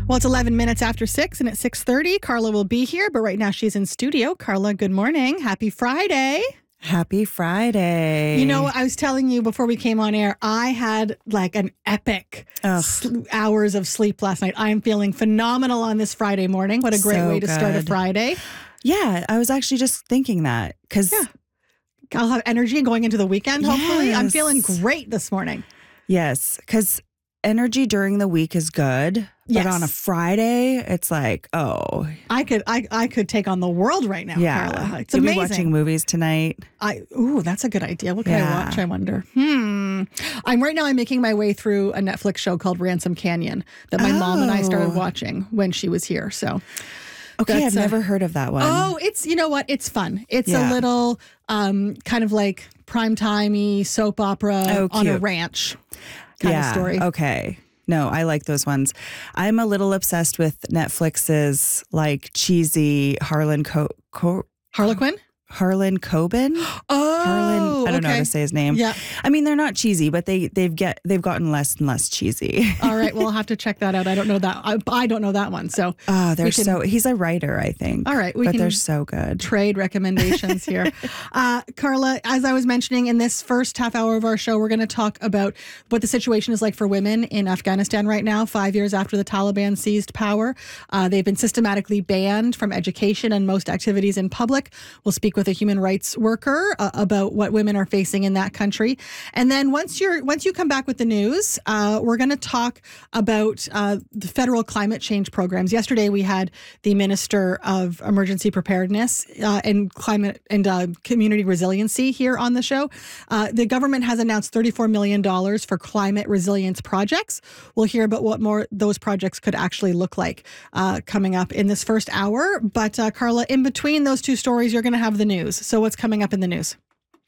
Well, it's 11 minutes after 6 and at 6:30, Carla will be here, but right now she's in studio. Carla, good morning. Happy Friday. Happy Friday. You know, I was telling you before we came on air, I had like an epic hours of sleep last night. I am feeling phenomenal on this Friday morning. What a great way to start a Friday. Yeah, I was actually just thinking that because I'll have energy going into the weekend, hopefully. I'm feeling great this morning. Yes, because energy during the week is good. But on a Friday, it's like, I could take on the world right now, Carla. It's You'll amazing. be watching movies tonight. That's a good idea. What can I watch, I wonder? I'm making my way through a Netflix show called Ransom Canyon that my mom and I started watching when she was here. So okay, I've never heard of that one. Oh, you know what? It's fun. It's a little kind of like primetime-y soap opera on a ranch kind of story. Okay. No, I like those ones. I'm a little obsessed with Netflix's like cheesy Harlan Harlequin? Harlan Coben. I don't know how to say his name. Yeah. I mean, they're not cheesy, but they've gotten less and less cheesy. All right, well, I'll have to check that out. I don't know that. I don't know that one. So he's a writer, I think. All right, they're so good. Trade recommendations here. Carla, as I was mentioning in this first half hour of our show, we're going to talk about what the situation is like for women in Afghanistan right now, 5 years after the Taliban seized power. They've been systematically banned from education and most activities in public. We'll speak with a human rights worker about what women are facing in that country. And then once you come back with the news, we're going to talk about the federal climate change programs. Yesterday, we had the Minister of Emergency Preparedness and Climate and Community Resiliency here on the show. The government has announced $34 million for climate resilience projects. We'll hear about what more those projects could actually look like coming up in this first hour. But Carla, in between those two stories, you're going to have the news. So what's coming up in the news?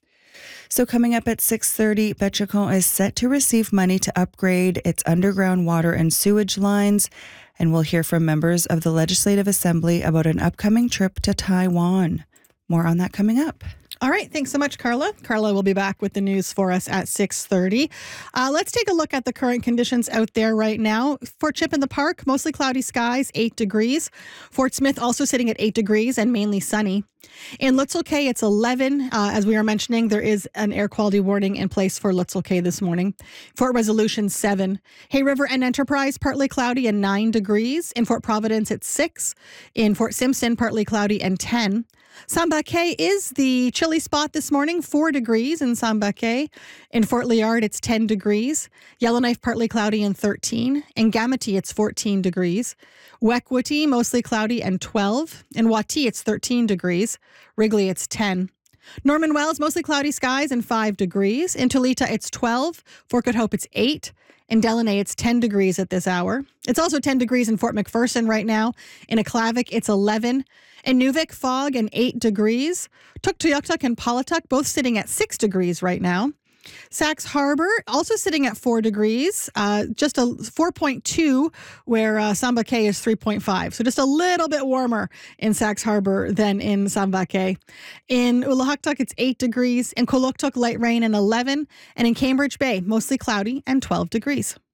So coming up at 6:30, Betchacon is set to receive money to upgrade its underground water and sewage lines. And we'll hear from members of the Legislative Assembly about an upcoming trip to Taiwan. More on that coming up. All right. Thanks so much, Carla. Carla will be back with the news for us at 6:30. Let's take a look at the current conditions out there right now. Fort Chip in the Park, mostly cloudy skies, 8 degrees. Fort Smith also sitting at 8 degrees and mainly sunny. In Lutzel Cay, it's 11. As we are mentioning, there is an air quality warning in place for Lutzel Cay this morning. Fort Resolution, 7. Hay River and Enterprise, partly cloudy and 9 degrees. In Fort Providence, it's 6. In Fort Simpson, partly cloudy and 10. Samba Cay is the chilly spot this morning, 4 degrees in Samba Cay. In Fort Liard, it's 10 degrees. Yellowknife, partly cloudy and 13. In Gamity, it's 14 degrees. Wekwutty, mostly cloudy and 12. In Watee, it's 13 degrees. Wrigley, it's 10. Norman Wells, mostly cloudy skies and 5 degrees. In Tulita, it's 12. Fort Good Hope, it's 8. In Delaney, it's 10 degrees at this hour. It's also 10 degrees in Fort McPherson right now. In Aklavik, it's 11. In Nuvik, fog and 8 degrees. Tuktoyaktuk and Paulatuk, both sitting at 6 degrees right now. Sax Harbor, also sitting at 4 degrees, just a 4.2, where Samba Cay is 3.5. So just a little bit warmer in Sax Harbor than in Samba Cay. In Ulahaktuk, it's 8 degrees. In Kuluktuk, light rain and 11. And in Cambridge Bay, mostly cloudy and 12 degrees.